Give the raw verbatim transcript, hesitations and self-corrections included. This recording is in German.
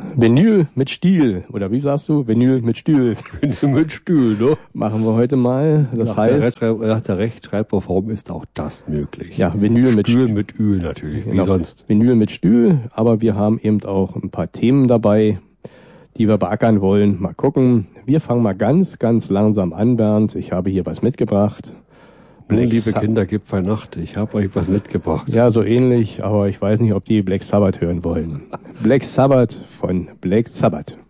Vinyl mit Stil, oder wie sagst du? Vinyl mit Stil. Vinyl mit Stil, ne? Machen wir heute mal. Das nach heißt... Der nach der Rechtschreibreform ist auch das möglich. Ja, Vinyl mit Stühl mit Öl natürlich, genau, wie sonst. Vinyl mit Stühl, aber wir haben eben auch ein paar Themen dabei, die wir beackern wollen. Mal gucken. Wir fangen mal ganz, ganz langsam an, Bernd. Ich habe hier was mitgebracht. Black liebe Sab- Kinder, gebt Weihnacht. Ich habe euch was mitgebracht. Ja, so ähnlich, aber ich weiß nicht, ob die Black Sabbath hören wollen. Black Sabbath von Black Sabbath.